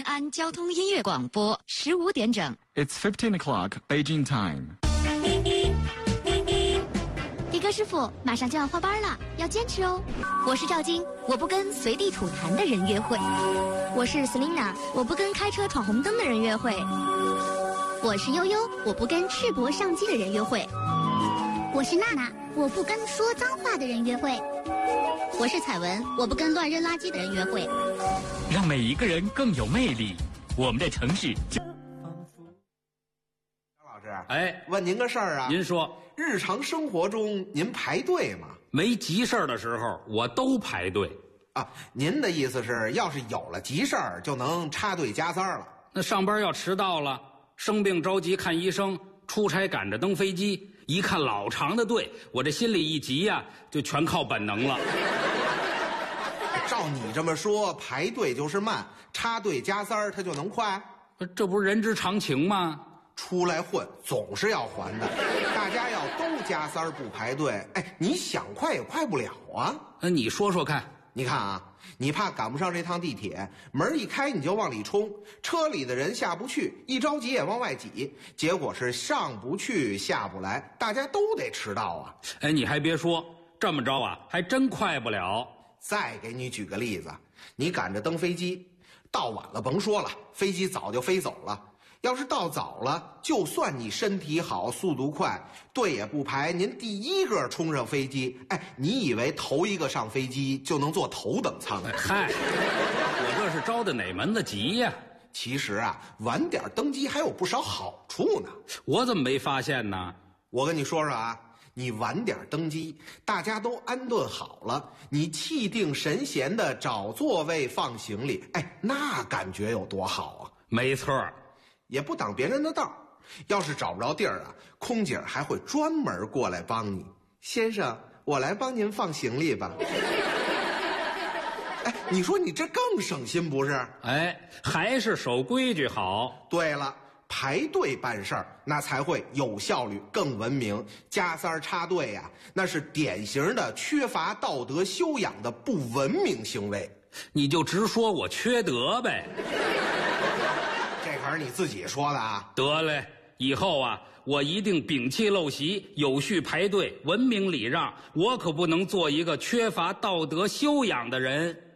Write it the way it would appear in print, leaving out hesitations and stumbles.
安交通音乐广播15点整。 It's 15 o'clock Beijing time. 迪哥师傅，马上就要换班了，要坚持哦。我是赵晶，我不跟随地吐痰的人约会。我是 Selina， 我不跟开车闯红灯的人约会。我是悠悠，我不跟赤膊上机的人约会。 我是娜娜，我不跟说脏话的人约会。 我是彩文，我不跟乱扔垃圾的人约会。 让每一个人更有魅力，我们的城市就…… 张老师， 哎， 问您个事儿啊。 您说， 日常生活中您排队吗？ 没急事儿的时候，我都排队。 啊，您的意思是，要是有了急事儿，就能插队加塞了？ 那上班要迟到了，生病着急看医生，出差赶着登飞机，一看老长的队，我这心里一急呀，就全靠本能了。 照你这么说，排队就是慢，插队加塞儿它就能快？ 这不是人之常情吗？ 出来混总是要还的，大家要都加塞儿不排队，哎，你想快也快不了啊。 那你说说看。 你看啊，你怕赶不上这趟地铁，门一开你就往里冲，车里的人下不去，一着急也往外挤，结果是上不去下不来，大家都得迟到啊。 哎，你还别说，这么着啊，还真快不了。 再给你举个例子，你赶着登飞机，到晚了甭说了，飞机早就飞走了。要是到早了，就算你身体好速度快，队也不排，您第一个冲上飞机，哎，你以为头一个上飞机就能坐头等舱？ 嗨，我这是着的哪门子急呀？ 其实啊，晚点登机还有不少好处呢。 我怎么没发现呢？ 我跟你说说啊，你晚点登机，大家都安顿好了，你气定神闲的找座位放行李，哎，那感觉有多好啊！ 没错， 也不挡别人的道，要是找不着地儿啊，空姐还会专门过来帮你。先生，我来帮您放行李吧。哎，你说你这更省心不是？ 哎，还是守规矩好。 对了，排队办事儿那才会有效率更文明，加塞儿插队呀，那是典型的缺乏道德修养的不文明行为。 你就直说我缺德呗。 这可是你自己说的啊。 得嘞，以后啊，我一定摒弃陋习，有序排队，文明礼让，我可不能做一个缺乏道德修养的人。